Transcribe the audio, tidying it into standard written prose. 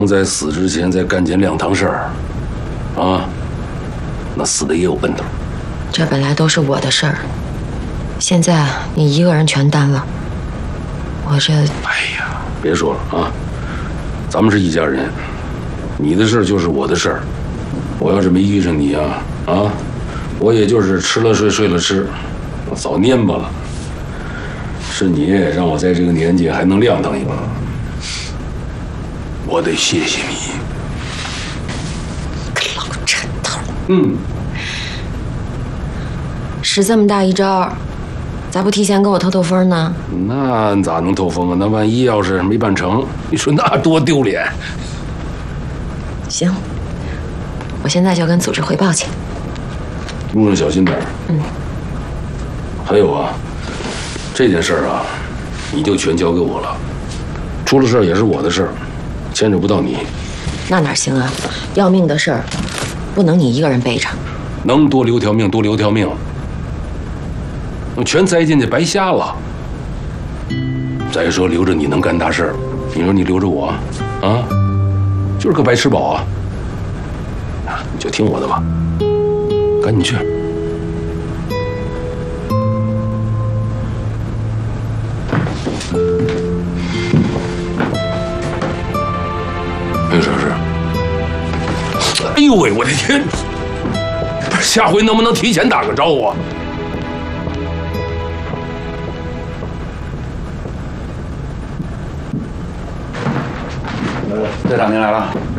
在死之前再干件亮堂事儿，啊，那死的也有奔头。 这本来都是我的事儿，现在你一个人全担了，我这…… 哎呀，别说了啊，咱们是一家人，你的事儿就是我的事儿。我要是没遇上你啊，我也就是吃了睡，睡了吃，我早蔫巴了。是你让我在这个年纪还能亮堂一把，我得谢谢你。 个老陈头。使这么大一招，咋不提前跟我透透风呢？ 那咋能透风啊？那万一要是没办成，你说那多丢脸。 行，我现在就跟组织汇报去。 路上小心点。还有啊，这件事儿啊，你就全交给我了。出了事儿也是我的事儿，牵扯不到你。 那哪行啊？要命的事儿，不能你一个人背着。 能多留条命多留条命，我全栽进去白瞎了。再说留着你能干大事儿，你说你留着我，啊，就是个白吃饱啊。你就听我的吧，赶紧去。没事事。哎呦喂，我的天！下回能不能提前打个招呼啊？ 队长您来了。